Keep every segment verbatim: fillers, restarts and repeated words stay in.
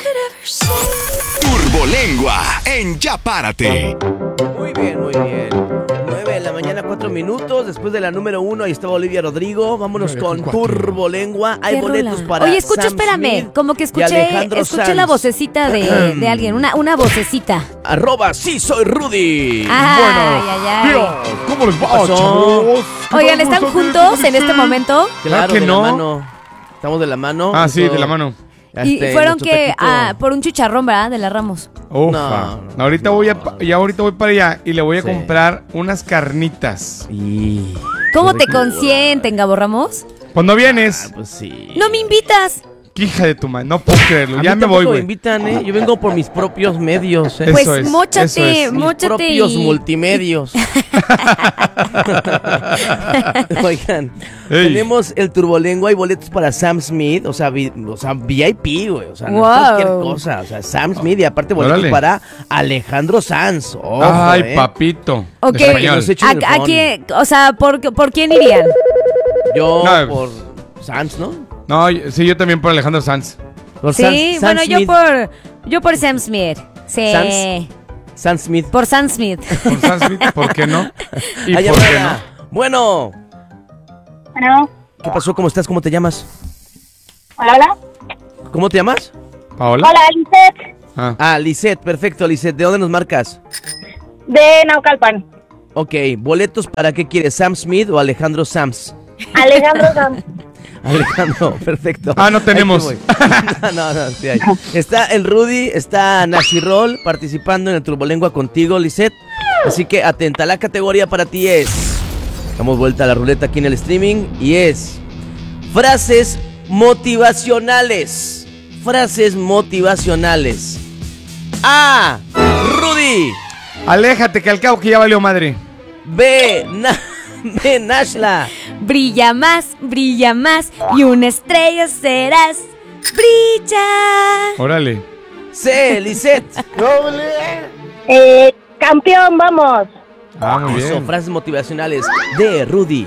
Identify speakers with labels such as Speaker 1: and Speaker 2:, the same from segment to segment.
Speaker 1: Turbolengua en Ya Párate.
Speaker 2: Muy bien, muy bien. nueve de la mañana, cuatro minutos. Después de la número uno, ahí estaba Olivia Rodrigo. Vámonos con Turbolengua. Hay
Speaker 3: Qué
Speaker 2: boletos
Speaker 3: rola.
Speaker 2: para
Speaker 3: Oye, escucha,
Speaker 2: Sam
Speaker 3: espérame.
Speaker 2: Smith
Speaker 3: Como que
Speaker 2: y
Speaker 3: escuché,
Speaker 2: Alejandro
Speaker 3: escuché
Speaker 2: Sanz.
Speaker 3: la vocecita de, de alguien. Una, una vocecita.
Speaker 2: Arroba sí soy Rudy.
Speaker 3: Ay, ay, ay.
Speaker 4: Tío, ¿cómo les va,
Speaker 2: pasó?
Speaker 4: chavos? ¿Qué
Speaker 3: Oigan,
Speaker 4: tal?
Speaker 3: ¿están
Speaker 4: ¿Cómo
Speaker 3: juntos en este momento?
Speaker 2: Claro,
Speaker 4: que
Speaker 2: de
Speaker 4: no.
Speaker 2: la mano. Estamos de la mano.
Speaker 4: Ah, sí,
Speaker 2: Eso,
Speaker 4: de la mano.
Speaker 3: Y
Speaker 2: este,
Speaker 3: fueron
Speaker 2: nuestro
Speaker 3: que
Speaker 2: taquito.
Speaker 3: ah, por un chicharrón, ¿verdad? De la Ramos.
Speaker 4: Ufa.
Speaker 2: No, no,
Speaker 4: ahorita voy a, ya ahorita voy para allá y le voy a
Speaker 2: Sí.
Speaker 4: comprar unas carnitas.
Speaker 2: Y...
Speaker 3: ¿Cómo
Speaker 2: qué
Speaker 3: te
Speaker 2: rico.
Speaker 3: consienten, Gabo Ramos?
Speaker 4: Cuando vienes,
Speaker 2: Ah, pues sí.
Speaker 3: No me invitas.
Speaker 4: hija de tu madre, no puedo creerlo.
Speaker 2: A
Speaker 4: Ya
Speaker 2: mí
Speaker 4: me voy,
Speaker 2: tampoco
Speaker 4: güey.
Speaker 2: invitan, ¿eh? Yo vengo por mis propios medios, ¿eh?
Speaker 4: Eso
Speaker 3: Pues
Speaker 4: es, eso
Speaker 3: móchate,
Speaker 4: es.
Speaker 2: Mis
Speaker 3: móchate
Speaker 2: propios
Speaker 3: y...
Speaker 2: multimedios. Oigan,
Speaker 4: Ey.
Speaker 2: tenemos el Turbolengua y boletos para Sam Smith, o sea, vi- o sea V I P, güey, o sea, no
Speaker 3: Wow.
Speaker 2: es cualquier cosa, o sea, Sam Smith y aparte boletos
Speaker 4: Órale.
Speaker 2: para Alejandro Sanz. Ojo,
Speaker 4: Ay,
Speaker 2: eh.
Speaker 4: papito.
Speaker 3: Ok.
Speaker 4: Español.
Speaker 2: Nos echen el
Speaker 3: ¿A, a
Speaker 2: phone.
Speaker 3: quién, o sea, ¿por, ¿por quién irían?
Speaker 2: Yo
Speaker 4: No.
Speaker 2: por Sanz, ¿no?
Speaker 4: No, sí, yo también por Alejandro Sanz.
Speaker 2: Por
Speaker 3: Sí,
Speaker 2: Sam- Sam
Speaker 3: bueno, yo
Speaker 2: Smith.
Speaker 3: por yo por Sam Smith. Sí.
Speaker 2: Sans- Sam Smith.
Speaker 3: Por Sam Smith.
Speaker 4: Por Sam Smith, ¿por qué no? ¿Y
Speaker 2: Hay
Speaker 4: por qué no?
Speaker 2: llamada. Bueno,
Speaker 5: Bueno,
Speaker 2: ¿qué pasó? ¿Cómo estás? ¿Cómo te llamas?
Speaker 5: hola, hola.
Speaker 2: ¿Cómo te llamas?
Speaker 4: ¿Paola?
Speaker 5: Hola, Lisette,
Speaker 4: Ah.
Speaker 2: Ah, Lisette, perfecto, Lisette. ¿De dónde nos marcas?
Speaker 5: de Naucalpan.
Speaker 2: Ok, boletos para qué quieres, Sam Smith o Alejandro Sams.
Speaker 5: Alejandro Sanz.
Speaker 2: Alejandro, perfecto.
Speaker 4: Ah, no
Speaker 2: Ahí
Speaker 4: tenemos.
Speaker 2: te voy. no, no, sí hay. Está el Rudy, está Nashirol participando en el Turbolengua contigo, Lisette. Así que atenta, la categoría para ti es... Damos vuelta a la ruleta aquí en el streaming y es... Frases motivacionales. Frases motivacionales. A. Rudy.
Speaker 4: Aléjate, que al cabo que ya valió madre.
Speaker 2: B. Na- B. Nashla.
Speaker 3: Brilla más, brilla más y una estrella serás. Brilla.
Speaker 4: Órale.
Speaker 2: C. Lisette.
Speaker 5: Eh, campeón, vamos.
Speaker 4: Ah, muy
Speaker 2: Eso,
Speaker 4: bien.
Speaker 2: frases motivacionales de Rudy.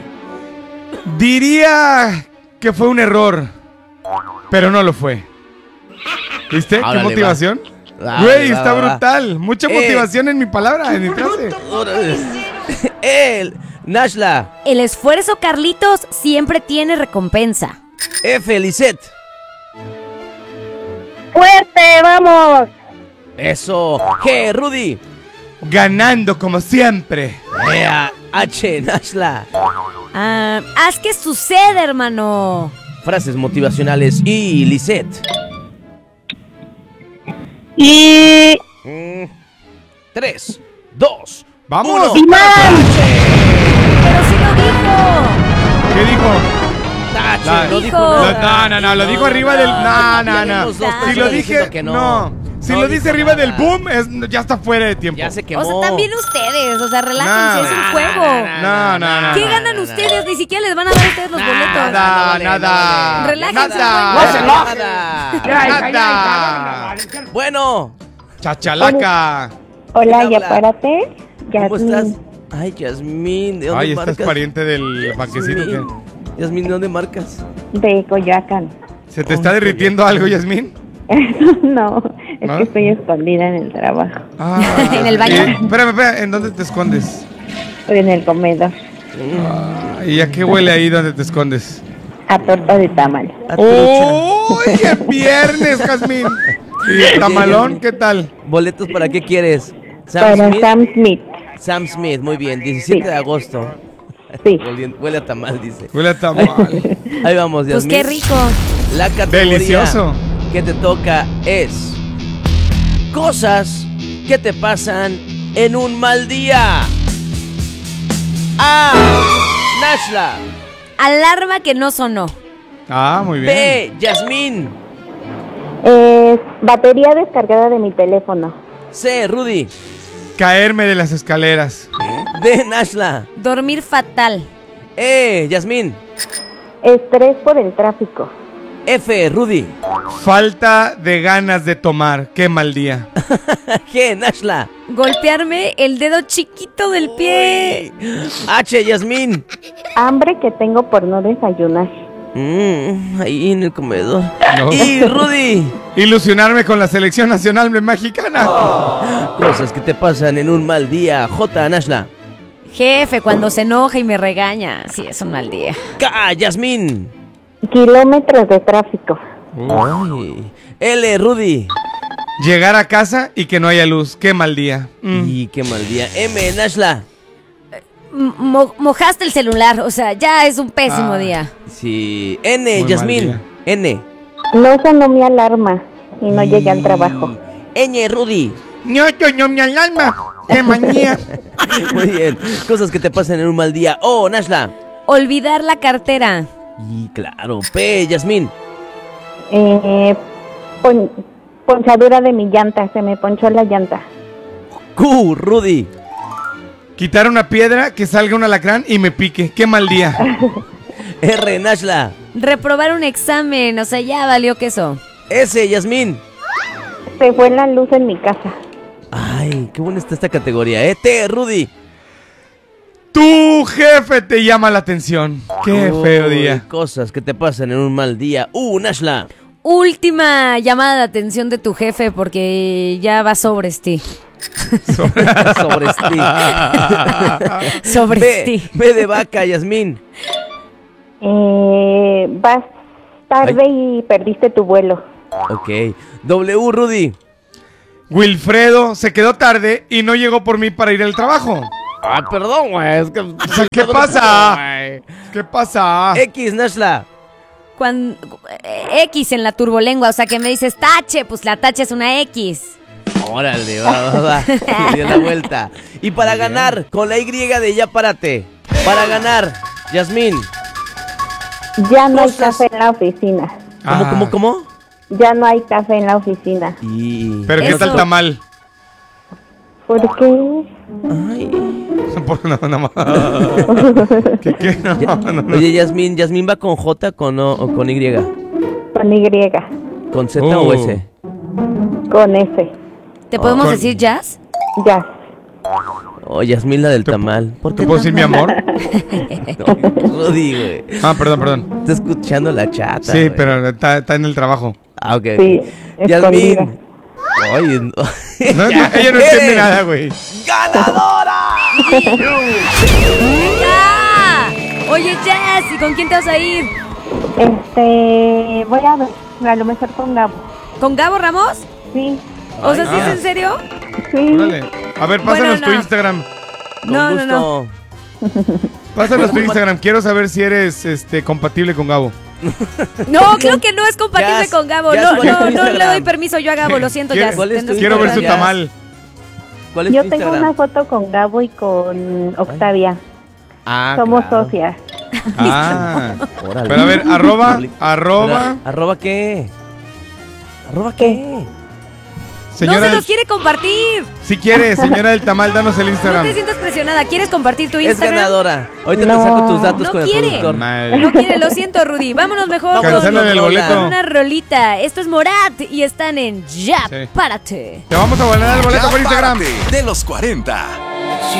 Speaker 4: Diría que fue un error, pero no lo fue. ¿Viste?
Speaker 2: Órale,
Speaker 4: ¿Qué motivación?
Speaker 2: Va,
Speaker 4: Güey,
Speaker 2: va,
Speaker 4: está
Speaker 2: va, va.
Speaker 4: brutal. Mucha
Speaker 2: Eh.
Speaker 4: motivación en mi palabra, en mi frase.
Speaker 2: Órale. El Nashla.
Speaker 3: El esfuerzo, Carlitos, siempre tiene recompensa.
Speaker 2: F. Lisette.
Speaker 5: Fuerte, vamos.
Speaker 2: Eso. G. Rudy.
Speaker 4: Ganando como siempre.
Speaker 2: Ea, H. Nashla.
Speaker 3: Ah, haz que suceda, hermano.
Speaker 2: Frases motivacionales y Lisette.
Speaker 5: Y...
Speaker 2: Mm. Tres, dos,
Speaker 4: ¡Vámonos!
Speaker 2: uno.
Speaker 5: ¡Imán!
Speaker 3: Pero sí lo dijo.
Speaker 4: ¿Qué dijo?
Speaker 2: Tache,
Speaker 4: La-
Speaker 2: no dijo
Speaker 3: Dijo.
Speaker 2: nada.
Speaker 4: No, no, no, lo dijo arriba del... No, no, no.
Speaker 2: Tenemos dos
Speaker 4: Si
Speaker 2: personas
Speaker 4: lo
Speaker 2: diciendo
Speaker 4: dije...
Speaker 2: que no.
Speaker 4: No. Si
Speaker 2: No
Speaker 4: lo
Speaker 2: dijo
Speaker 4: dice arriba
Speaker 2: nada.
Speaker 4: del boom, es, ya está fuera de tiempo.
Speaker 2: Ya se quemó.
Speaker 3: O sea, también ustedes, o sea, relájense,
Speaker 4: No,
Speaker 3: es un
Speaker 4: no,
Speaker 3: juego.
Speaker 4: No, no, no.
Speaker 3: ¿Qué
Speaker 4: no.
Speaker 3: ganan ustedes? Ni siquiera les van a dar a ustedes los boletos.
Speaker 4: Nada,
Speaker 2: vale,
Speaker 4: nada.
Speaker 2: no vale.
Speaker 3: Relájense,
Speaker 4: Nada.
Speaker 2: Nada.
Speaker 4: Nada.
Speaker 2: Bueno,
Speaker 4: Chachalaca.
Speaker 5: Hola,
Speaker 2: ¿Quién
Speaker 5: ya
Speaker 2: habla?
Speaker 5: párate.
Speaker 2: ¿cómo estás?
Speaker 5: Yasmín.
Speaker 2: Ay, Yasmín, ¿de dónde
Speaker 4: Ay, ¿estás
Speaker 2: marcas?
Speaker 4: pariente del banquecito?
Speaker 2: Yasmín.
Speaker 4: ¿Qué?
Speaker 2: Yasmín, ¿de dónde marcas?
Speaker 5: De Coyoacán.
Speaker 4: ¿Se te está derritiendo algo, Yasmín?
Speaker 5: No, es
Speaker 4: ¿No?
Speaker 5: que estoy escondida en el trabajo.
Speaker 4: Ah,
Speaker 3: En el baño.
Speaker 4: eh, espérame, espérame, ¿en dónde te escondes?
Speaker 5: Estoy en el comedor.
Speaker 4: Ah, ¿Y a qué huele ahí donde te escondes?
Speaker 5: A torta de tamal.
Speaker 2: A trucha.
Speaker 4: ¡Oh! ¡Qué viernes, Jazmín! ¿Y el tamalón qué tal?
Speaker 2: ¿Boletos para qué quieres? Sam
Speaker 5: Para
Speaker 2: Smith.
Speaker 5: Sam Smith.
Speaker 2: Sam Smith, muy bien, diecisiete
Speaker 5: Sí.
Speaker 2: de agosto.
Speaker 5: Sí.
Speaker 2: Huele, huele a tamal, dice.
Speaker 4: Huele a tamal.
Speaker 2: Ahí vamos,
Speaker 3: Pues
Speaker 2: Yasmín.
Speaker 3: qué rico.
Speaker 2: La categoría
Speaker 4: Delicioso.
Speaker 2: que te toca es cosas que te pasan en un mal día. A. Nashla.
Speaker 3: Alarma que no sonó.
Speaker 4: Ah, muy bien.
Speaker 2: B. Yasmín.
Speaker 5: Eh, batería descargada de mi teléfono.
Speaker 2: C. Rudy.
Speaker 4: Caerme de las escaleras.
Speaker 2: D. Nashla.
Speaker 3: Dormir fatal.
Speaker 2: E. Yasmín.
Speaker 5: Estrés por el tráfico.
Speaker 2: F. Rudy.
Speaker 4: Falta de ganas de tomar. Qué mal día.
Speaker 2: G. Nashla.
Speaker 3: Golpearme el dedo chiquito del pie.
Speaker 2: H. Yasmín.
Speaker 5: Hambre que tengo por no desayunar.
Speaker 2: Mm, ahí en el comedor.
Speaker 4: No.
Speaker 2: Y Rudy,
Speaker 4: Ilusionarme con la selección nacional mexicana.
Speaker 2: cosas que te pasan en un mal día. J. Nashla.
Speaker 3: Jefe, cuando se enoja y me regaña. Sí, es un mal día.
Speaker 2: K. Yasmín.
Speaker 5: Kilómetros de tráfico.
Speaker 2: Ay. L. Rudy.
Speaker 4: Llegar a casa y que no haya luz. Qué mal día. Mm.
Speaker 2: Y qué mal día. M. Nashla.
Speaker 3: Mo- mojaste el celular, o sea, ya es un pésimo
Speaker 4: Ah.
Speaker 3: día.
Speaker 2: Sí. N.
Speaker 4: Muy mal
Speaker 2: Yasmín.
Speaker 4: día.
Speaker 2: N.
Speaker 5: No sonó mi alarma y no llegué al trabajo.
Speaker 2: Ñ. Rudy.
Speaker 4: No, yo no mi alarma. Qué manía.
Speaker 2: Muy bien. Cosas que te pasan en un mal día. O. Nashla.
Speaker 3: Olvidar la cartera.
Speaker 2: Y claro. P. Yasmín.
Speaker 5: Eh, pon- ponchadura de mi llanta, se me ponchó la llanta.
Speaker 2: Q. Rudy.
Speaker 4: Quitar una piedra, que salga un alacrán y me pique. Qué mal día.
Speaker 2: R. Nashla.
Speaker 3: Reprobar un examen, o sea, ya valió queso.
Speaker 2: S. Yasmín.
Speaker 5: Se fue la luz en mi casa.
Speaker 2: Ay, qué buena está esta categoría, ¿eh? T. Rudy.
Speaker 4: Tu jefe te llama la atención. Qué
Speaker 2: Uy,
Speaker 4: feo día.
Speaker 2: Cosas que te pasan en un mal día. Uh, Nashla.
Speaker 3: Última llamada de atención de tu jefe porque ya va sobres ti.
Speaker 2: Sobre ti.
Speaker 3: Sobres
Speaker 2: B.
Speaker 3: ti.
Speaker 2: B de vaca, Yasmín.
Speaker 5: Eh, vas tarde y perdiste tu vuelo.
Speaker 2: Ok. W. Rudy.
Speaker 4: Wilfredo se quedó tarde y no llegó por mí para ir al trabajo.
Speaker 2: Ah, perdón, güey. Es que...
Speaker 4: O sea, ¿qué pasa? ¿Qué pasa?
Speaker 2: X, Nashla.
Speaker 3: Cuando, eh, X en la turbolengua, o sea que me dices tache, pues la tache es una X.
Speaker 2: Órale, va, va, va. Le dio la vuelta. Y para ganar, con la Y de ya párate. Para ganar, Yasmín.
Speaker 5: Ya no hay
Speaker 2: Cosas-
Speaker 5: café en la oficina.
Speaker 2: ¿Cómo,
Speaker 4: Ah.
Speaker 2: cómo, cómo?
Speaker 5: Ya no hay café en la oficina.
Speaker 2: Y...
Speaker 4: Pero ¿qué
Speaker 3: Eso.
Speaker 4: tal tamal?
Speaker 5: ¿Por qué?
Speaker 2: Ay.
Speaker 4: Por no, no, no. ¿Qué, qué? No, no, no.
Speaker 2: Oye, Yasmín, ¿Yasmín va con J con o, o con Y?
Speaker 5: Con Y,
Speaker 2: ¿Con Z
Speaker 4: Oh.
Speaker 2: o S?
Speaker 5: con S.
Speaker 3: ¿Te podemos
Speaker 4: Con-
Speaker 3: decir jazz?
Speaker 5: Ya.
Speaker 2: Oh, Yasmín, la del tamal. ¿Por
Speaker 4: ¿Te
Speaker 2: qué
Speaker 4: puedo decir mi amor?
Speaker 2: No, Rudy, güey.
Speaker 4: Ah, perdón, perdón.
Speaker 2: Está escuchando la chata.
Speaker 4: Sí,
Speaker 2: güey.
Speaker 4: pero está, está en el trabajo.
Speaker 2: Ah, ok.
Speaker 5: Sí,
Speaker 2: ok.
Speaker 5: escondida.
Speaker 2: Yasmín. Oye, no.
Speaker 4: No,
Speaker 2: Ya
Speaker 4: ella no entiende
Speaker 2: eres
Speaker 4: nada, güey.
Speaker 2: ¡Ganadora!
Speaker 3: ¡Ya! Oye, Jazz, ¿y con quién te vas a ir?
Speaker 5: Este, voy a ver, a lo mejor con Gabo.
Speaker 3: ¿Con Gabo Ramos?
Speaker 5: Sí,
Speaker 3: O sea, ¿sí
Speaker 4: ah.
Speaker 3: es en serio?
Speaker 5: sí.
Speaker 4: Órale. A ver, pásanos
Speaker 3: Bueno,
Speaker 4: tu
Speaker 3: no.
Speaker 4: Instagram.
Speaker 2: Con
Speaker 3: No, no,
Speaker 2: gusto.
Speaker 3: no.
Speaker 4: Pásanos tu Instagram. Quiero saber si eres este compatible con Gabo.
Speaker 3: No, creo que no es compatible
Speaker 2: Jazz,
Speaker 3: con Gabo.
Speaker 2: Jazz,
Speaker 3: No,
Speaker 2: ¿cuál es tu
Speaker 3: no, no le
Speaker 2: Instagram?
Speaker 3: doy permiso yo a Gabo, lo siento,
Speaker 4: ¿Quiere-
Speaker 3: Jazz.
Speaker 2: cuál es
Speaker 3: Tendrás
Speaker 2: tu
Speaker 3: que
Speaker 4: Quiero ver su
Speaker 2: Instagram?
Speaker 4: tamal.
Speaker 2: ¿Cuál es
Speaker 5: Yo
Speaker 2: tu
Speaker 5: tengo
Speaker 2: Instagram?
Speaker 5: una foto con Gabo y con Octavia.
Speaker 2: Ah,
Speaker 5: Somos
Speaker 2: claro.
Speaker 5: socias.
Speaker 4: Ah.
Speaker 2: Órale.
Speaker 4: Pero a ver, arroba,
Speaker 2: Pero,
Speaker 4: arroba.
Speaker 2: ¿arroba qué? ¿Arroba qué?
Speaker 3: No
Speaker 4: Señora,
Speaker 3: se los quiere compartir.
Speaker 4: si quiere, señora del tamal, danos el
Speaker 3: No
Speaker 4: Instagram.
Speaker 3: te sientas presionada. ¿Quieres compartir tu
Speaker 2: Es
Speaker 3: Instagram?
Speaker 2: ganadora. Ahorita
Speaker 5: No.
Speaker 2: te saco tus datos
Speaker 3: No
Speaker 2: con el
Speaker 3: quiere.
Speaker 2: productor.
Speaker 4: Mal.
Speaker 3: No quiere, lo siento, Rudy. Vámonos mejor con,
Speaker 4: Cancélale el
Speaker 2: Rola.
Speaker 4: boleto.
Speaker 3: con una rolita. Esto es Morat y están en Ya,
Speaker 4: Sí.
Speaker 3: párate.
Speaker 4: Te vamos a volar el boleto
Speaker 1: Ya
Speaker 4: por Instagram.
Speaker 1: párate, de los cuarenta.
Speaker 6: Si